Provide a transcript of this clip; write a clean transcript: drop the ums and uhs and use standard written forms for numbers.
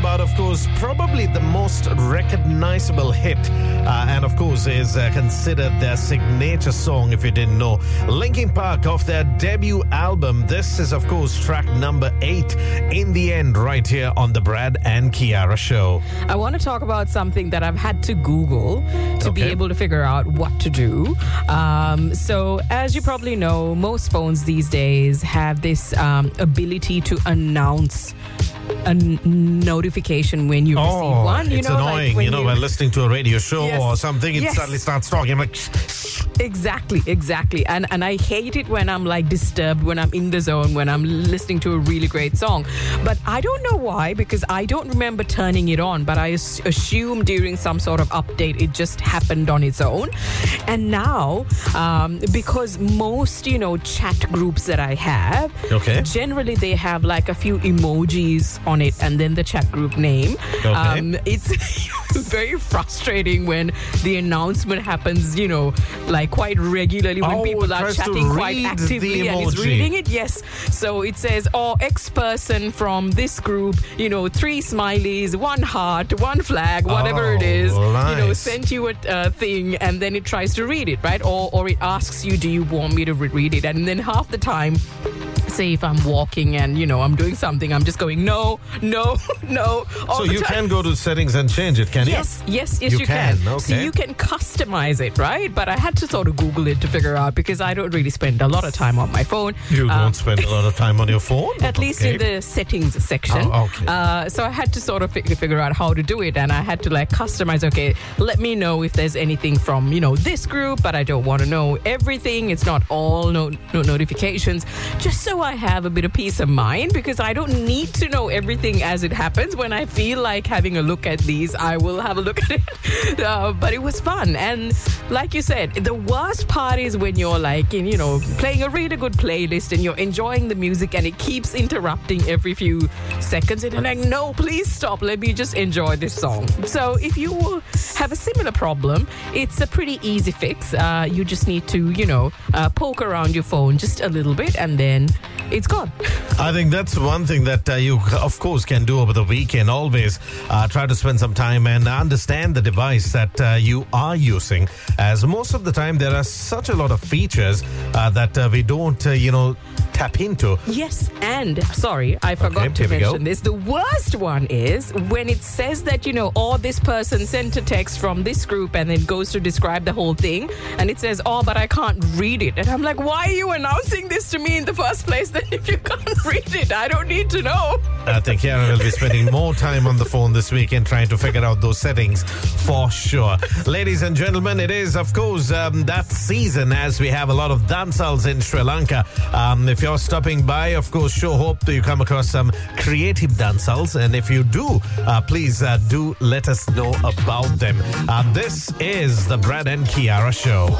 about, of course, probably the most recognizable hit, and of course is considered their signature song, if you didn't know. Linkin Park, off their debut album. This is, of course, track number 8, In the End, right here on the Brad and Kiara Show. I want to talk about something that I've had to Google to be able to figure out what to do. So, as you probably know, most phones these days have this ability to announce a notification when you receive one. It's annoying. Like when listening to a radio show or something, it suddenly starts talking. I'm like, Exactly. And I hate it when I'm like disturbed, when I'm in the zone, when I'm listening to a really great song. But I don't know why, because I don't remember turning it on, but I assume during some sort of update, it just happened on its own. And now, because most, chat groups that I have, generally they have like a few emojis on it and then the chat group name. It's very frustrating when the announcement happens, like quite regularly when people are chatting quite actively and is reading it. Yes. So it says, X person from this group, 3 smileys, 1 heart, 1 flag, whatever it is, nice. Sent you a thing, and then it tries to read it, right? Or it asks you, do you want me to read it? And then half the time, say if I'm walking and, I'm doing something, I'm just going, no. So you can go to settings and change it, can you? Yes, you can. Okay. So you can customize it, right? But I had to sort of Google it to figure out, because I don't really spend a lot of time on my phone. You don't spend a lot of time on your phone? At least in the settings section. So I had to sort of figure out how to do it, and I had to customize, let me know if there's anything from, this group, but I don't want to know everything. It's not all no notifications, just so I have a bit of peace of mind, because I don't need to know everything as it happens. When I feel like having a look at these, I will have a look at it. But it was fun. And like you said, the worst part is when you're playing a really good playlist and you're enjoying the music and it keeps interrupting every few seconds. And you're like, no, please stop. Let me just enjoy this song. So if you have a similar problem, it's a pretty easy fix. You just need to, poke around your phone just a little bit, and then it's gone. I think that's one thing that you, of course, can do over the weekend. Always try to spend some time and understand the device that you are using. As most of the time, there are such a lot of features that we don't, tap into. Yes, and sorry, I forgot to mention this. The worst one is when it says that, this person sent a text from this group, and it goes to describe the whole thing, and it says, but I can't read it. And I'm like, why are you announcing this to me in the first place then if you can't read it? I don't need to know. I think Kiara will be spending more time on the phone this weekend trying to figure out those settings for sure. Ladies and gentlemen, it is, of course, that season as we have a lot of dancehalls in Sri Lanka. If you're stopping by, of course, sure hope that you come across some creative dancehalls. And if you do, please do let us know about them. This is the Brad and Kiara Show.